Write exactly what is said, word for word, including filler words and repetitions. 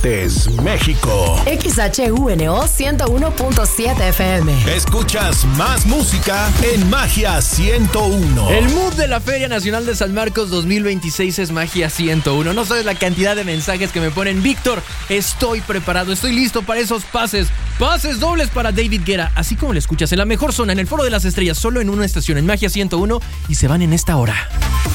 Aguascalientes, México. X H U N O ciento uno punto siete F M. Escuchas más música en Magia ciento uno. El mood de la Feria Nacional de San Marcos dos mil veintiséis es Magia ciento uno. No sabes la cantidad de mensajes que me ponen. Víctor, estoy preparado, estoy listo para esos pases. Pases dobles para David Guetta. Así como lo escuchas, en la mejor zona, en el Foro de las Estrellas, solo en una estación, en Magia ciento uno, y se van en esta hora.